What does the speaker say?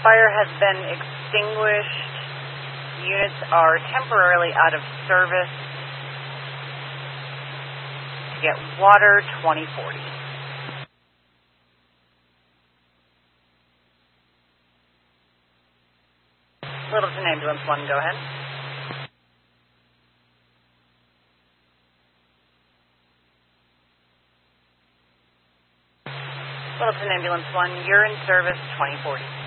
Fire has been extinguished. Units are temporarily out of service. To get water, 2040. Littleton Ambulance 1, go ahead. Littleton Ambulance 1, you're in service, 2040.